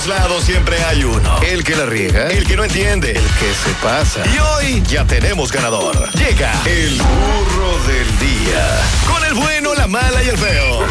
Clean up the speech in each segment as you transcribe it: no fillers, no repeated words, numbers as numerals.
Lado siempre hay uno. El que la riega, el que no entiende, el que se pasa. Y hoy ya tenemos ganador. Llega el burro del día. Con el bueno, la mala y el feo.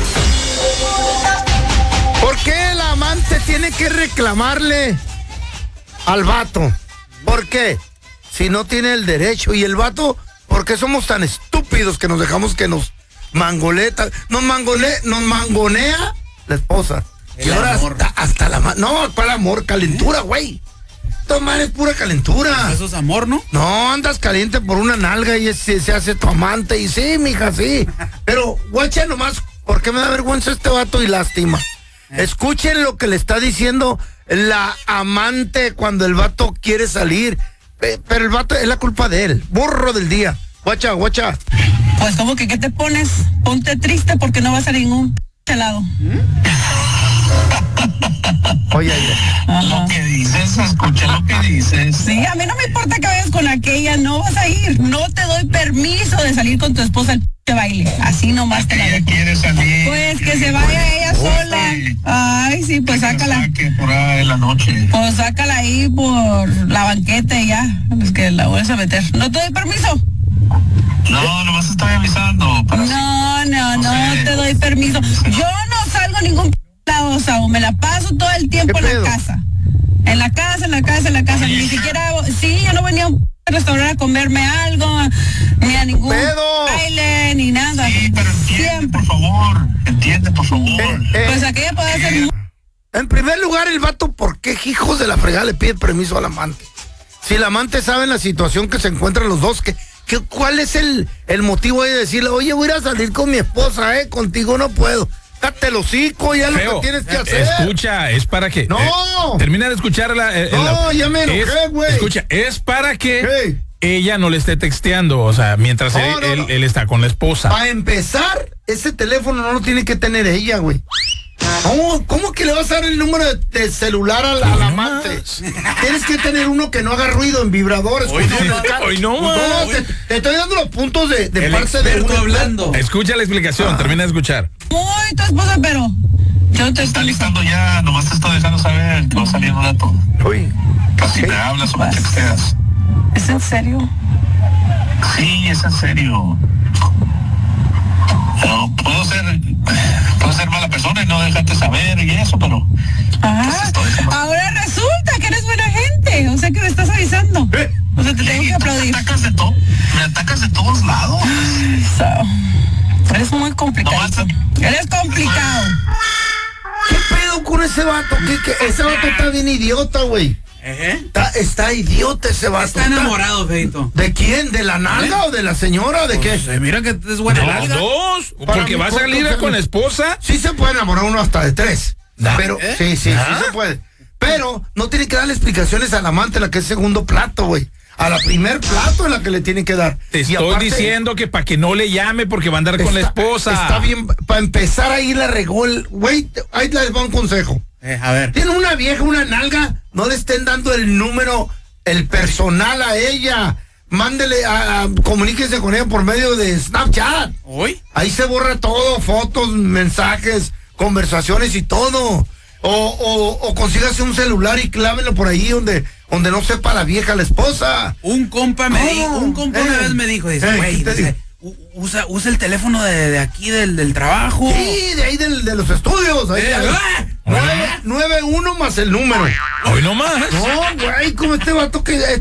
¿Por qué el amante tiene que reclamarle al vato? ¿Por qué? Si no tiene el derecho. Y el vato, ¿por qué somos tan estúpidos que nos dejamos que nos mangoleta? Nos mangonea la esposa. Y ahora hasta la... No, ¿cuál amor? Calentura, güey. Esto, man, es pura calentura. Eso es amor, ¿no? No, andas caliente por una nalga y se hace tu amante. Y sí, mija, sí. Pero, guacha, nomás, ¿por qué me da vergüenza este vato y lástima? Escuchen lo que le está diciendo la amante cuando el vato quiere salir. Pero el vato es la culpa de él. Burro del día. Guacha. Pues, ¿cómo que qué te pones? Ponte triste porque no vas a ningún lado. Oye. Lo que dices, escucha lo que dices. Sí, a mí no me importa que vayas con aquella, no vas a ir. No te doy permiso de salir con tu esposa al baile. Así nomás te la Ella dejo. quiere salir. Pues que se vaya ella sola. Ay, sí, pues sácala. Que por ahí en la noche. Pues sácala ahí por la banqueta y ya. Es que la vuelves a meter. ¿No te doy permiso? No, nomás estoy avisando. No te doy permiso. Yo no salgo a ningún lado, Saúl. Me la paso todo el tiempo en la casa. En la casa. Ni siquiera, sí, yo no venía a un restaurante a comerme algo, ni a ningún baile, ni nada. Sí, pero entiende, por favor. Pues aquella puede hacer... En primer lugar, el vato, ¿por qué hijos de la fregada le pide permiso al amante? Si el amante sabe en la situación que se encuentran los dos, ¿cuál es el motivo de decirle, oye, voy a ir a salir con mi esposa, contigo no puedo? Date el hocico, ya Feo, lo que tienes que hacer. Escucha, es para que... No. Termina de escuchar ya me enojé, güey. Escucha, es para que ella no le esté texteando, o sea, mientras él está con la esposa. Para empezar, ese teléfono no lo tiene que tener ella, güey. ¿Cómo que le vas a dar el número de celular al amante? Tienes que tener uno que no haga ruido en vibradores. Hoy no, te estoy dando los puntos de parte de uno hablando. Escucha la explicación, termina de escuchar. Muy tu esposa, pero yo te Está listando ya, nomás te estoy dejando saber que va a salir un rato. Uy. Casi me hablas o me texteas. ¿Es en serio? Sí, es en serio. Pero puedo ser mala persona y no dejarte saber y eso, pero... Ahora resulta que eres buena gente, o sea que me estás avisando. O sea, te tengo que aplaudir. Me atacas de todos lados. Eres muy complicado. Eres complicado. ¿Qué pedo con ese vato? Ese vato está bien idiota, güey. Está idiota ese vato. Está enamorado, Feito. ¿De quién? ¿De la nalga o de la señora? ¿De qué? Mira que es buena Los nalga. dos, porque va a salir con la esposa. Sí se puede enamorar uno hasta de 3. Pero, sí se puede. Pero no tiene que darle explicaciones al amante, la que es segundo plato, güey. A la primer plato es la que le tiene que dar. Te estoy diciendo que para que no le llame porque va a andar con la esposa. Está bien, para empezar ahí la regó el... Güey, ahí les va un consejo. A ver. Tiene una vieja, una nalga, no le estén dando el número, el personal a ella. Mándele, comuníquese con ella por medio de Snapchat. ¿Hoy? Ahí se borra todo, fotos, mensajes, conversaciones y todo. O consígase un celular y clávelo por ahí donde no sepa la vieja, la esposa. Un compa una vez me dijo, dice, güey, usa el teléfono de aquí del trabajo. Sí, de ahí de los estudios. Ahí, 91 más el número. Hoy no más. No, güey, como este vato que...